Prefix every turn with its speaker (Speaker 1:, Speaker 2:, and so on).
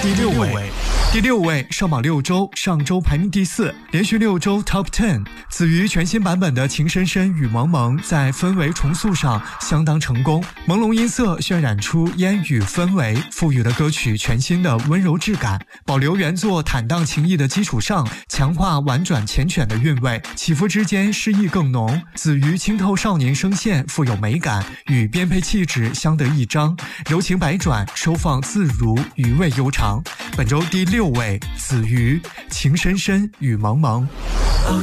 Speaker 1: 第六位上榜6周，上周排名第4，连续6周 Top 10。子瑜全新版本的《情深深雨蒙蒙》在氛围重塑上相当成功，朦胧音色渲染出烟雨氛围，赋予了歌曲全新的温柔质感。保留原作坦荡情意的基础上，强化婉转缱绻的韵味，起伏之间诗意更浓。子瑜清透少年声线富有美感，与编配气质相得益彰，柔情百转，收放自如，余味悠长。本周第6位，子瑜《情深深雨蒙蒙》。
Speaker 2: 哦，